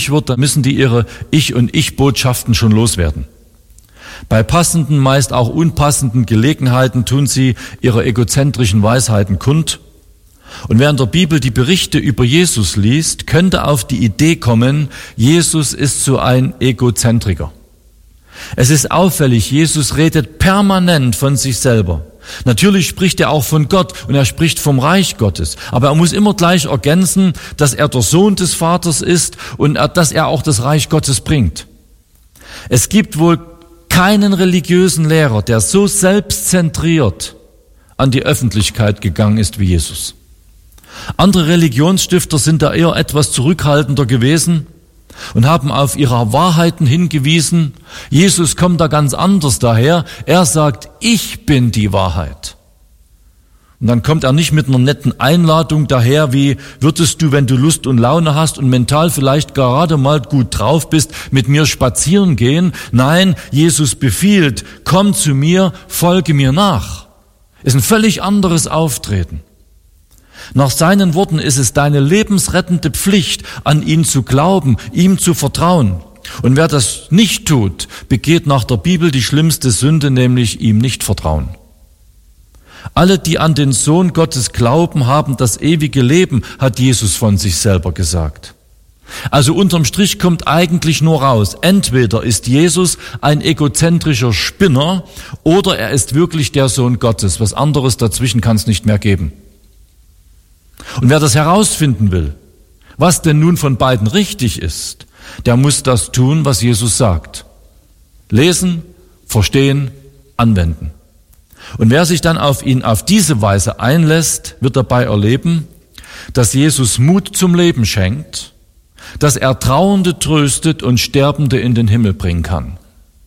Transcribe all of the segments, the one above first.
wird, dann müssen die ihre Ich- und Ich-Botschaften schon loswerden. Bei passenden, meist auch unpassenden Gelegenheiten tun sie ihre egozentrischen Weisheiten kund. Und wer in der Bibel die Berichte über Jesus liest, könnte auf die Idee kommen, Jesus ist so ein Egozentriker. Es ist auffällig, Jesus redet permanent von sich selber. Natürlich spricht er auch von Gott und er spricht vom Reich Gottes. Aber er muss immer gleich ergänzen, dass er der Sohn des Vaters ist und dass er auch das Reich Gottes bringt. Es gibt wohl keinen religiösen Lehrer, der so selbstzentriert an die Öffentlichkeit gegangen ist wie Jesus. Andere Religionsstifter sind da eher etwas zurückhaltender gewesen und haben auf ihre Wahrheiten hingewiesen. Jesus kommt da ganz anders daher. Er sagt, ich bin die Wahrheit. Und dann kommt er nicht mit einer netten Einladung daher, wie würdest du, wenn du Lust und Laune hast und mental vielleicht gerade mal gut drauf bist, mit mir spazieren gehen. Nein, Jesus befiehlt, komm zu mir, folge mir nach. Ist ein völlig anderes Auftreten. Nach seinen Worten ist es deine lebensrettende Pflicht, an ihn zu glauben, ihm zu vertrauen. Und wer das nicht tut, begeht nach der Bibel die schlimmste Sünde, nämlich ihm nicht vertrauen. Alle, die an den Sohn Gottes glauben, haben das ewige Leben, hat Jesus von sich selber gesagt. Also unterm Strich kommt eigentlich nur raus, entweder ist Jesus ein egozentrischer Spinner oder er ist wirklich der Sohn Gottes. Was anderes dazwischen kann es nicht mehr geben. Und wer das herausfinden will, was denn nun von beiden richtig ist, der muss das tun, was Jesus sagt. Lesen, verstehen, anwenden. Und wer sich dann auf ihn auf diese Weise einlässt, wird dabei erleben, dass Jesus Mut zum Leben schenkt, dass er Trauernde tröstet und Sterbende in den Himmel bringen kann.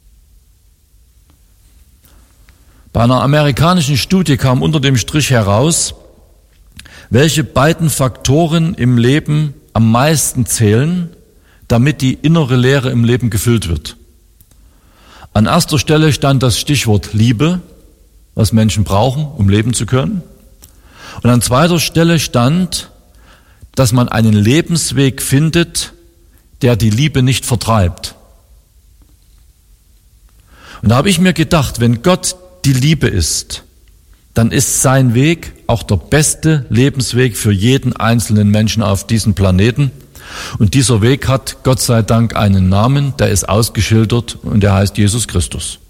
Bei einer amerikanischen Studie kam unter dem Strich heraus, welche beiden Faktoren im Leben am meisten zählen, damit die innere Leere im Leben gefüllt wird. An erster Stelle stand das Stichwort Liebe, was Menschen brauchen, um leben zu können. Und an zweiter Stelle stand, dass man einen Lebensweg findet, der die Liebe nicht vertreibt. Und da habe ich mir gedacht, wenn Gott die Liebe ist, dann ist sein Weg auch der beste Lebensweg für jeden einzelnen Menschen auf diesem Planeten. Und dieser Weg hat Gott sei Dank einen Namen, der ist ausgeschildert und der heißt Jesus Christus.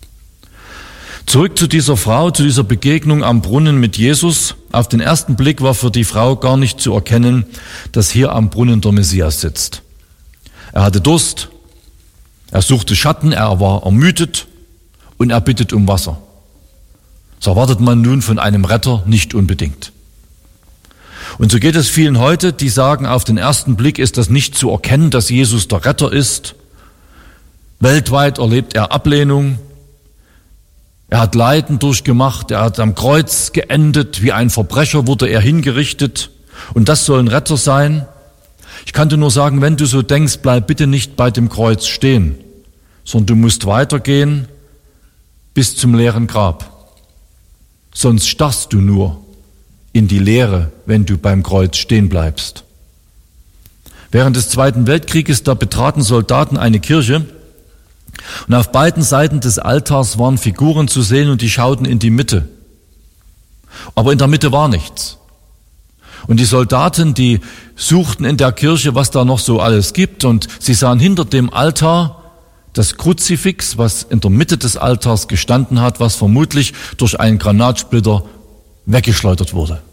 Zurück zu dieser Frau, zu dieser Begegnung am Brunnen mit Jesus. Auf den ersten Blick war für die Frau gar nicht zu erkennen, dass hier am Brunnen der Messias sitzt. Er hatte Durst, er suchte Schatten, er war ermüdet und er bittet um Wasser. Das erwartet man nun von einem Retter nicht unbedingt. Und so geht es vielen heute, die sagen, auf den ersten Blick ist das nicht zu erkennen, dass Jesus der Retter ist. Weltweit erlebt er Ablehnung. Er hat Leiden durchgemacht, er hat am Kreuz geendet, wie ein Verbrecher wurde er hingerichtet. Und das soll ein Retter sein? Ich kann dir nur sagen, wenn du so denkst, bleib bitte nicht bei dem Kreuz stehen, sondern du musst weitergehen bis zum leeren Grab. Sonst starrst du nur in die Leere, wenn du beim Kreuz stehen bleibst. Während des Zweiten Weltkrieges, da betraten Soldaten eine Kirche und auf beiden Seiten des Altars waren Figuren zu sehen und die schauten in die Mitte. Aber in der Mitte war nichts. Und die Soldaten, die suchten in der Kirche, was da noch so alles gibt, und sie sahen hinter dem Altar das Kruzifix, was in der Mitte des Altars gestanden hat, was vermutlich durch einen Granatsplitter weggeschleudert wurde.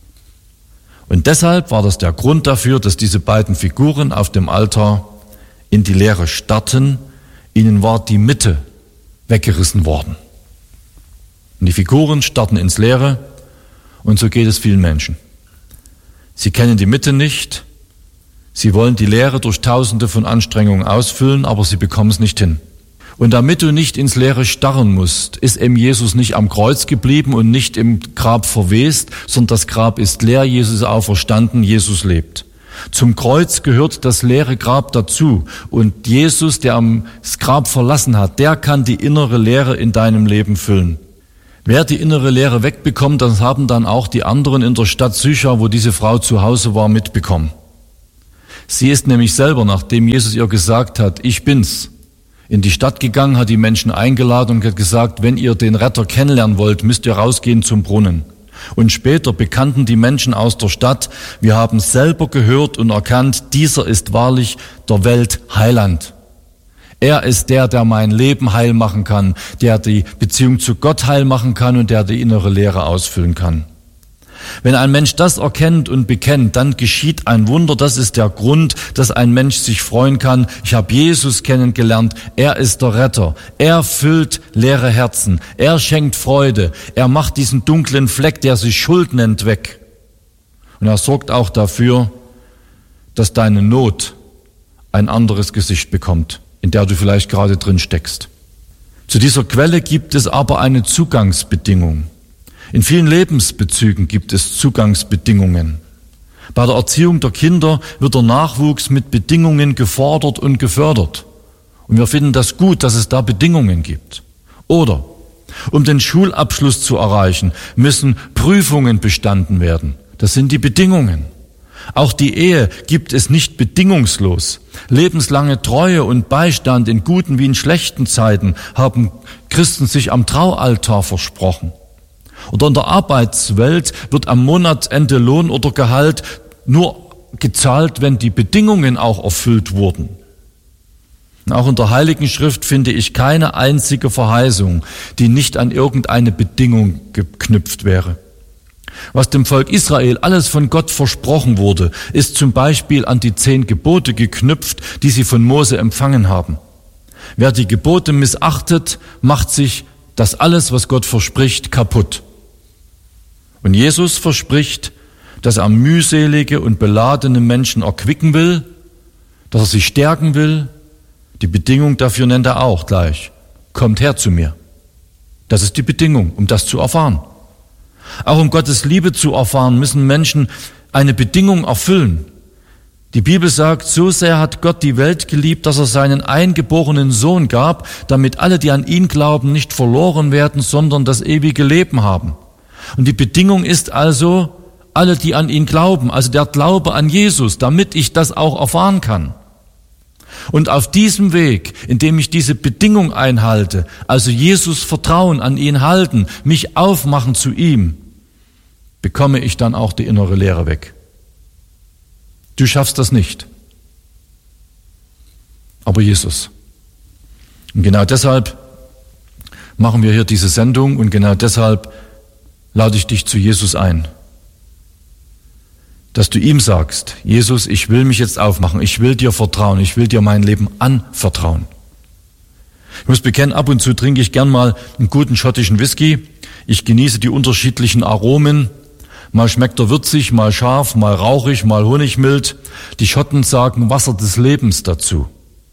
Und deshalb war das der Grund dafür, dass diese beiden Figuren auf dem Altar in die Leere starrten. Ihnen war die Mitte weggerissen worden. Und die Figuren starrten ins Leere, und so geht es vielen Menschen. Sie kennen die Mitte nicht, sie wollen die Leere durch Tausende von Anstrengungen ausfüllen, aber sie bekommen es nicht hin. Und damit du nicht ins Leere starren musst, ist eben Jesus nicht am Kreuz geblieben und nicht im Grab verwest, sondern das Grab ist leer, Jesus ist auferstanden, Jesus lebt. Zum Kreuz gehört das leere Grab dazu. Und Jesus, der das Grab verlassen hat, der kann die innere Leere in deinem Leben füllen. Wer die innere Leere wegbekommt, das haben dann auch die anderen in der Stadt Sychar, wo diese Frau zu Hause war, mitbekommen. Sie ist nämlich selber, nachdem Jesus ihr gesagt hat, ich bin's, in die Stadt gegangen, hat die Menschen eingeladen und hat gesagt, wenn ihr den Retter kennenlernen wollt, müsst ihr rausgehen zum Brunnen. Und später bekannten die Menschen aus der Stadt, wir haben selber gehört und erkannt, dieser ist wahrlich der Welt Heiland. Er ist der, der mein Leben heil machen kann, der die Beziehung zu Gott heil machen kann und der die innere Leere ausfüllen kann. Wenn ein Mensch das erkennt und bekennt, dann geschieht ein Wunder. Das ist der Grund, dass ein Mensch sich freuen kann. Ich habe Jesus kennengelernt. Er ist der Retter. Er füllt leere Herzen. Er schenkt Freude. Er macht diesen dunklen Fleck, der sich Schuld nennt, weg. Und er sorgt auch dafür, dass deine Not ein anderes Gesicht bekommt, in der du vielleicht gerade drin steckst. Zu dieser Quelle gibt es aber eine Zugangsbedingung. In vielen Lebensbezügen gibt es Zugangsbedingungen. Bei der Erziehung der Kinder wird der Nachwuchs mit Bedingungen gefordert und gefördert. Und wir finden das gut, dass es da Bedingungen gibt. Oder, um den Schulabschluss zu erreichen, müssen Prüfungen bestanden werden. Das sind die Bedingungen. Auch die Ehe gibt es nicht bedingungslos. Lebenslange Treue und Beistand in guten wie in schlechten Zeiten haben Christen sich am Traualtar versprochen. Oder in der Arbeitswelt wird am Monatsende Lohn oder Gehalt nur gezahlt, wenn die Bedingungen auch erfüllt wurden. Und auch in der Heiligen Schrift finde ich keine einzige Verheißung, die nicht an irgendeine Bedingung geknüpft wäre. Was dem Volk Israel alles von Gott versprochen wurde, ist zum Beispiel an die 10 Gebote geknüpft, die sie von Mose empfangen haben. Wer die Gebote missachtet, macht sich das alles, was Gott verspricht, kaputt. Und Jesus verspricht, dass er mühselige und beladene Menschen erquicken will, dass er sie stärken will. Die Bedingung dafür nennt er auch gleich. Kommt her zu mir. Das ist die Bedingung, um das zu erfahren. Auch um Gottes Liebe zu erfahren, müssen Menschen eine Bedingung erfüllen. Die Bibel sagt, so sehr hat Gott die Welt geliebt, dass er seinen eingeborenen Sohn gab, damit alle, die an ihn glauben, nicht verloren werden, sondern das ewige Leben haben. Und die Bedingung ist also, alle, die an ihn glauben, also der Glaube an Jesus, damit ich das auch erfahren kann. Und auf diesem Weg, indem ich diese Bedingung einhalte, also Jesus vertrauen, an ihn halten, mich aufmachen zu ihm, bekomme ich dann auch die innere Leere weg. Du schaffst das nicht. Aber Jesus. Und genau deshalb machen wir hier diese Sendung und genau deshalb lade ich dich zu Jesus ein. Dass du ihm sagst, Jesus, ich will mich jetzt aufmachen, ich will dir vertrauen, ich will dir mein Leben anvertrauen. Ich muss bekennen, ab und zu trinke ich gern mal einen guten schottischen Whisky. Ich genieße die unterschiedlichen Aromen. Mal schmeckt er würzig, mal scharf, mal rauchig, mal honigmild. Die Schotten sagen Wasser des Lebens dazu.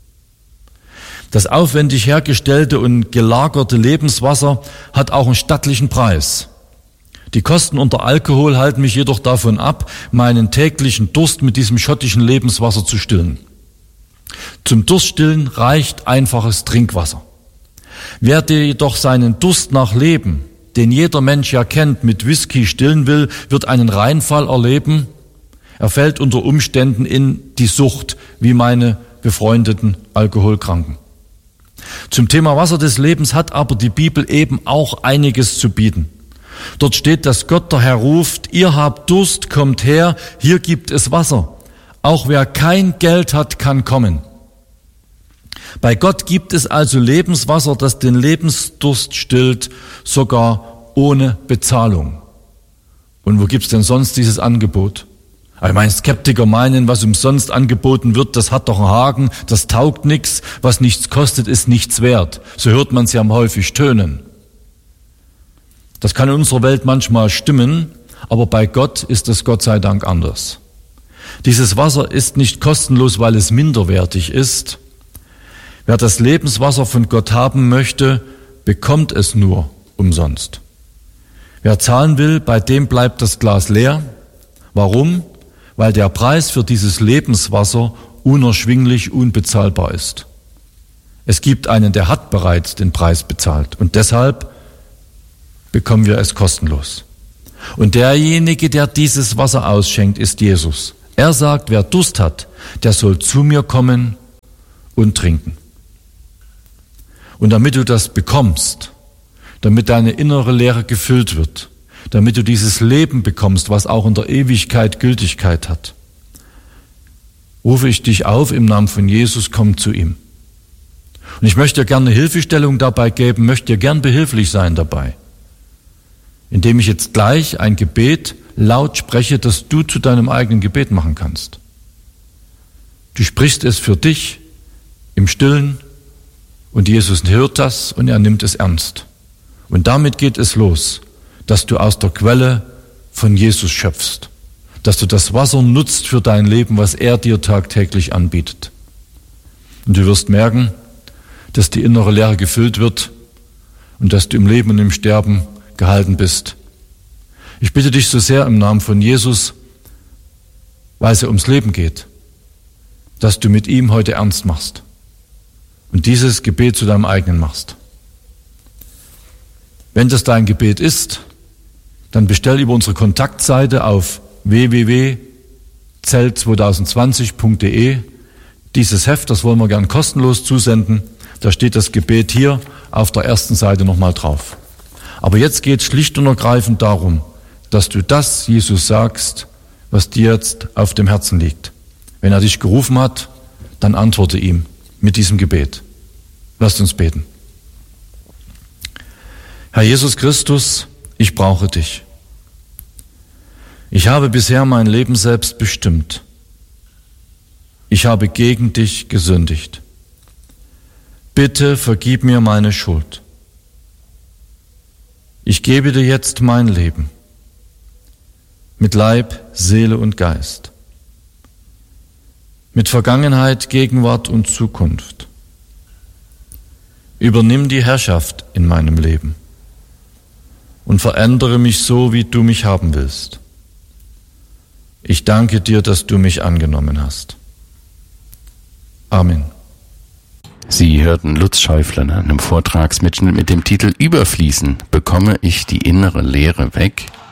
Das aufwendig hergestellte und gelagerte Lebenswasser hat auch einen stattlichen Preis. Die Kosten unter Alkohol halten mich jedoch davon ab, meinen täglichen Durst mit diesem schottischen Lebenswasser zu stillen. Zum Durststillen reicht einfaches Trinkwasser. Wer jedoch seinen Durst nach Leben, den jeder Mensch ja kennt, mit Whisky stillen will, wird einen Reinfall erleben. Er fällt unter Umständen in die Sucht, wie meine befreundeten Alkoholkranken. Zum Thema Wasser des Lebens hat aber die Bibel eben auch einiges zu bieten. Dort steht, dass Gott der Herr ruft, ihr habt Durst, kommt her, hier gibt es Wasser. Auch wer kein Geld hat, kann kommen. Bei Gott gibt es also Lebenswasser, das den Lebensdurst stillt, sogar ohne Bezahlung. Und wo gibt's denn sonst dieses Angebot? Ich meine, Skeptiker meinen, was umsonst angeboten wird, das hat doch einen Haken, das taugt nichts, was nichts kostet, ist nichts wert. So hört man es ja häufig tönen. Das kann in unserer Welt manchmal stimmen, aber bei Gott ist es Gott sei Dank anders. Dieses Wasser ist nicht kostenlos, weil es minderwertig ist. Wer das Lebenswasser von Gott haben möchte, bekommt es nur umsonst. Wer zahlen will, bei dem bleibt das Glas leer. Warum? Weil der Preis für dieses Lebenswasser unerschwinglich, unbezahlbar ist. Es gibt einen, der hat bereits den Preis bezahlt und deshalb bekommen wir es kostenlos. Und derjenige, der dieses Wasser ausschenkt, ist Jesus. Er sagt, wer Durst hat, der soll zu mir kommen und trinken. Und damit du das bekommst, damit deine innere Leere gefüllt wird, damit du dieses Leben bekommst, was auch in der Ewigkeit Gültigkeit hat, rufe ich dich auf im Namen von Jesus, komm zu ihm. Und ich möchte dir gerne eine Hilfestellung dabei geben, möchte dir gern behilflich sein dabei, indem ich jetzt gleich ein Gebet laut spreche, das du zu deinem eigenen Gebet machen kannst. Du sprichst es für dich im Stillen und Jesus hört das und er nimmt es ernst. Und damit geht es los, dass du aus der Quelle von Jesus schöpfst, dass du das Wasser nutzt für dein Leben, was er dir tagtäglich anbietet. Und du wirst merken, dass die innere Leere gefüllt wird und dass du im Leben und im Sterben gehalten bist. Ich bitte dich so sehr im Namen von Jesus, weil es ja ums Leben geht, dass du mit ihm heute ernst machst und dieses Gebet zu deinem eigenen machst. Wenn das dein Gebet ist, dann bestell über unsere Kontaktseite auf www.zelt2020.de dieses Heft, das wollen wir gern kostenlos zusenden. Da steht das Gebet hier auf der ersten Seite nochmal drauf. Aber jetzt geht es schlicht und ergreifend darum, dass du das Jesus sagst, was dir jetzt auf dem Herzen liegt. Wenn er dich gerufen hat, dann antworte ihm mit diesem Gebet. Lasst uns beten. Herr Jesus Christus, ich brauche dich. Ich habe bisher mein Leben selbst bestimmt. Ich habe gegen dich gesündigt. Bitte vergib mir meine Schuld. Ich gebe dir jetzt mein Leben mit Leib, Seele und Geist, mit Vergangenheit, Gegenwart und Zukunft. Übernimm die Herrschaft in meinem Leben und verändere mich so, wie du mich haben willst. Ich danke dir, dass du mich angenommen hast. Amen. Sie hörten Lutz Schäufler in einem Vortragsmitschnitt mit dem Titel Überfließen, bekomme ich die innere Leere weg?